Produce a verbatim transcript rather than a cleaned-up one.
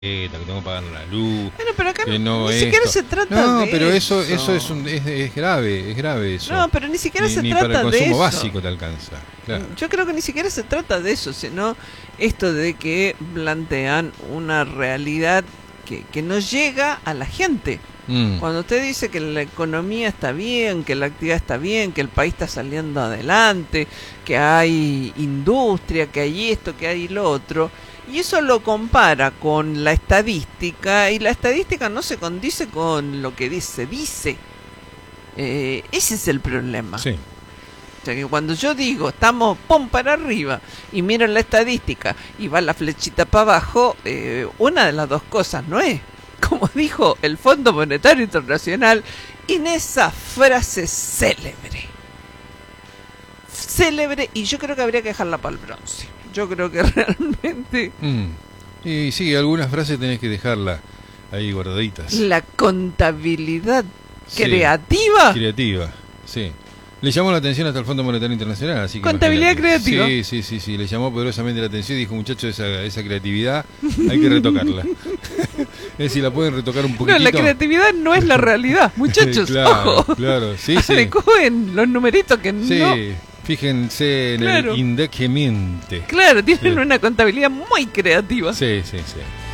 que tengo que pagar la luz. Bueno, pero acá que no, no ni esto. siquiera se trata no, de pero eso eso. eso es, un, es, es grave, es grave eso. No, pero ni siquiera ni, se ni trata para el de consumo eso. básico te alcanza. Claro. Yo creo que ni siquiera se trata de eso, sino esto de que plantean una realidad que, que no llega a la gente. Mm. Cuando usted dice que la economía está bien, que la actividad está bien, que el país está saliendo adelante, que hay industria, que hay esto, que hay lo otro, y eso lo compara con la estadística, y la estadística no se condice con lo que dice, dice. Eh, ese es el problema. Sí. O sea que cuando yo digo estamos pum para arriba y miro la estadística y va la flechita para abajo, eh, una de las dos cosas no es. Como dijo el Fondo Monetario Internacional en esa frase célebre. Célebre, y yo creo que habría que dejarla para el bronce. Yo creo que realmente... Mm. Y sí, algunas frases tenés que dejarlas ahí guardaditas. La contabilidad Sí. creativa. Creativa, sí. Le llamó la atención hasta el Fondo Monetario Internacional, así que Contabilidad imagínate. creativa. Sí, sí, sí, sí, le llamó poderosamente la atención y dijo, muchachos, esa, esa creatividad hay que retocarla. Es decir, la pueden retocar un No, poquitito. la creatividad no es la realidad, muchachos. Claro, Ojo. claro, sí, sí. Adecúen los numeritos que Sí, no... fíjense en Claro. el INDEC que miente. Claro, tienen Sí. una contabilidad muy creativa. Sí, sí, sí.